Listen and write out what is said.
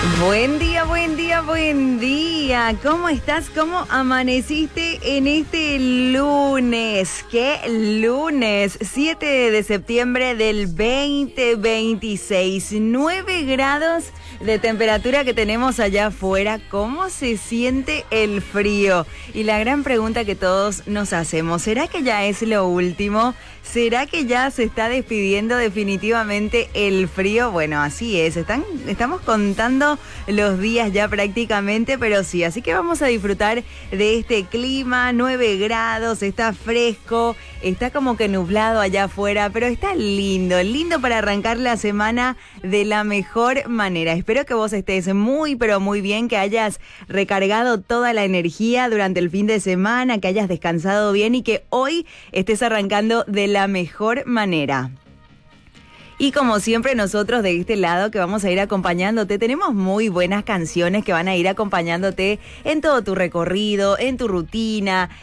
Buen día, buen día, buen día. ¿Cómo estás? ¿Cómo amaneciste en este lunes? ¿Qué lunes? 7 de septiembre del 2026. 9 grados de temperatura que tenemos allá afuera. ¿Cómo se siente el frío? Y la gran pregunta que todos nos hacemos, ¿será que ya es lo último? ¿Será que ya se está despidiendo definitivamente el frío? Bueno, así es. Estamos contando los días ya prácticamente, pero sí. Así que vamos a disfrutar de este clima. 9 grados, está fresco, está como que nublado allá afuera, pero está lindo, lindo para arrancar la semana de la mejor manera. Espero que vos estés muy, pero muy bien, que hayas recargado toda la energía durante el fin de semana, que hayas descansado bien y que hoy estés arrancando de la mejor manera. Y como siempre nosotros de este lado que vamos a ir acompañándote, tenemos muy buenas canciones que van a ir acompañándote en todo tu recorrido, en tu rutina,